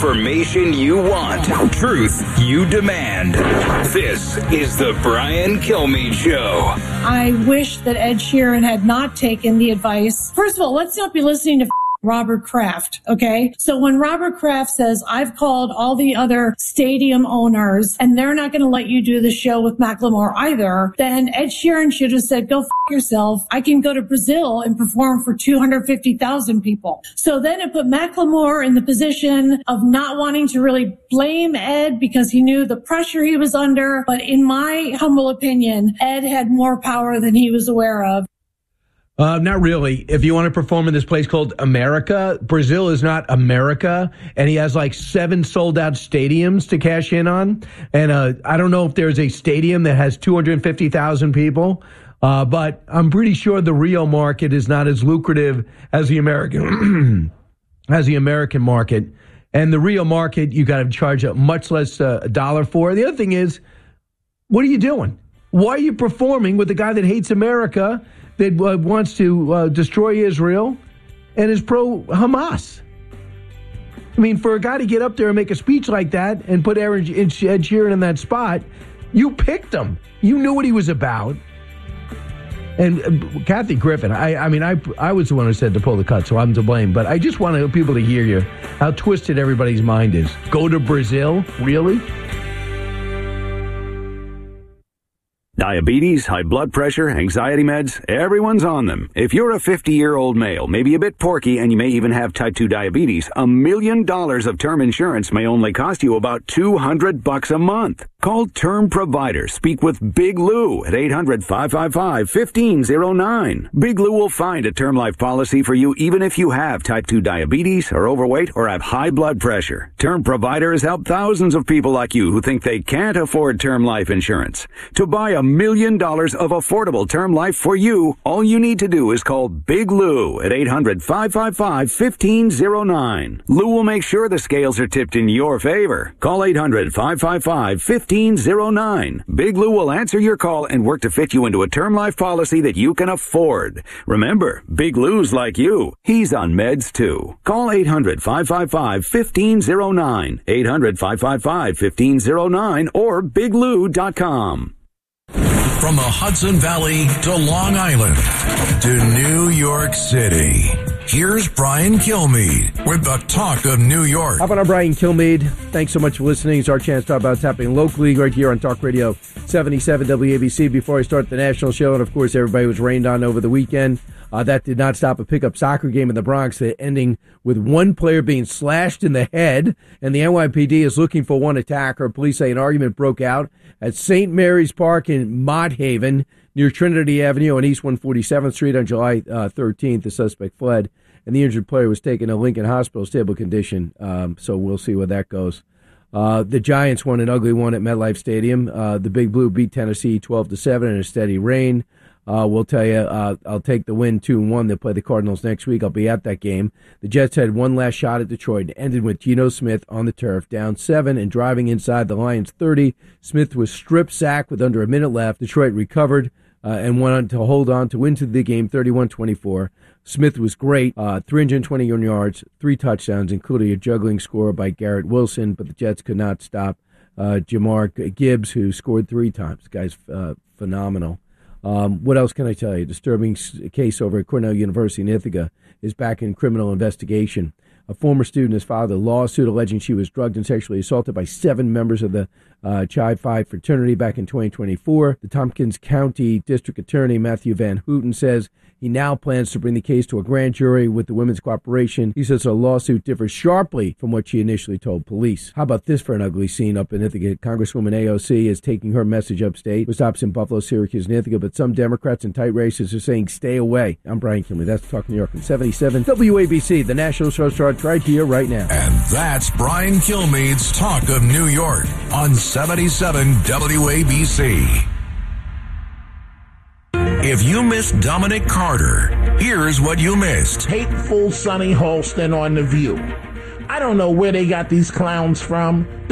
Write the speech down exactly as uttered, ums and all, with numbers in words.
Information you want. Truth you demand. This is the Brian Kilmeade Show. I wish that Ed Sheeran had not taken the advice. First of all, let's not be listening to Robert Kraft, okay? So when Robert Kraft says, I've called all the other stadium owners and they're not going to let you do the show with Macklemore either, then Ed Sheeran should have said, go f*** yourself. I can go to Brazil and perform for two hundred fifty thousand people. So then it put Macklemore in the position of not wanting to really blame Ed because he knew the pressure he was under. But in my humble opinion, Ed had more power than he was aware of. Uh, not really. If you want to perform in this place called America, Brazil is not America, and he has like seven sold-out stadiums to cash in on. And uh, I don't know if there's a stadium that has two hundred fifty thousand people, uh, but I'm pretty sure the Rio market is not as lucrative as the American as the American market. And the Rio market, you got to charge a much less uh, a dollar for. The other thing is, what are you doing? Why are you performing with the guy that hates America, that uh, wants to uh, destroy Israel and is pro-Hamas? I mean, for a guy to get up there and make a speech like that and put Aaron, Ed Sheeran in that spot, you picked him. You knew what he was about. And uh, Kathy Griffin, I, I mean, I I was the one who said to pull the cut, so I'm to blame. But I just want people to hear you, how twisted everybody's mind is. Go to Brazil? Really? Diabetes, high blood pressure, anxiety meds, everyone's on them. If you're a fifty-year-old male, maybe a bit porky, and you may even have type two diabetes, a million dollars of term insurance may only cost you about two hundred bucks a month. Call Term Provider. Speak with Big Lou at eight hundred, five five five, one five zero nine. Big Lou will find a term life policy for you even if you have type two diabetes, are overweight, or have high blood pressure. Term Provider has helped thousands of people like you who think they can't afford term life insurance. To buy a million dollars of affordable term life for you, all you need to do is call Big Lou at eight hundred, five five five, one five zero nine. Lou will make sure the scales are tipped in your favor. Call eight hundred, five five five, one five zero nine. Big Lou will answer your call and work to fit you into a term life policy that you can afford. Remember, Big Lou's like you. He's on meds too. Call eight hundred, five five five, one five zero nine. eight hundred, five five five, one five zero nine or big lou dot com. From the Hudson Valley to Long Island to New York City, here's Brian Kilmeade with the Talk of New York. How about our Brian Kilmeade? Thanks so much for listening. It's our chance to talk about what's happening locally right here on Talk Radio seventy-seven W A B C. Before I start the national show, and of course everybody was rained on over the weekend, uh, that did not stop a pickup soccer game in the Bronx, ending with one player being slashed in the head, and the N Y P D is looking for one attacker. Police say an argument broke out at Saint Mary's Park in Mott Haven near Trinity Avenue on East one forty-seventh Street on July uh, thirteenth. The suspect fled, and the injured player was taken to Lincoln Hospital, stable condition. Um, so we'll see where that goes. Uh, the Giants won an ugly one at MetLife Stadium. Uh, the Big Blue beat Tennessee twelve to seven in a steady rain. Uh, we'll tell you, uh, I'll take the win two and one. They'll play the Cardinals next week. I'll be at that game. The Jets had one last shot at Detroit and ended with Geno Smith on the turf, down seven and driving inside the Lions' thirty. Smith was strip sacked with under a minute left. Detroit recovered uh, and went on to hold on to win the game thirty-one twenty-four. Smith was great, uh, three hundred twenty-one yards, three touchdowns, including a juggling score by Garrett Wilson, but the Jets could not stop uh, Jamar Gibbs, who scored three times. The guy's uh, phenomenal. Um, what else can I tell you? Disturbing case over at Cornell University in Ithaca is back in criminal investigation. A former student has filed a lawsuit alleging she was drugged and sexually assaulted by seven members of the uh, Chi Phi fraternity back in twenty twenty-four. The Tompkins County District Attorney Matthew Van Houten says he now plans to bring the case to a grand jury with the women's cooperation. He says a lawsuit differs sharply from what she initially told police. How about this for an ugly scene up in Ithaca? Congresswoman A O C is taking her message upstate with stops in Buffalo, Syracuse, and Ithaca, but some Democrats in tight races are saying stay away. I'm Brian Kilmeade. That's Talk New York in seventy-seven W A B C. The national show starts right here, right now. And that's Brian Kilmeade's Talk of New York on seventy-seven W A B C. If you missed Dominic Carter, here's what you missed. Hateful Sonny Holston on The View. I don't know where they got these clowns from.